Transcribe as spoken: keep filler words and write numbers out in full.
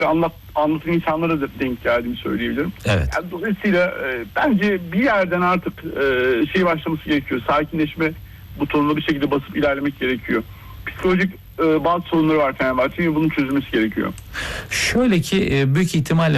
anlat, anlatan insanlara da denk geldiğimi söyleyebilirim. Evet. Yani dolayısıyla e, bence bir yerden artık e, şey başlaması gerekiyor. Sakinleşme butonuna bir şekilde basıp ilerlemek gerekiyor. Psikolojik e, bazı sorunları var Fenerbahçe'nin, bunun çözülmesi gerekiyor. Şöyle ki büyük ihtimalle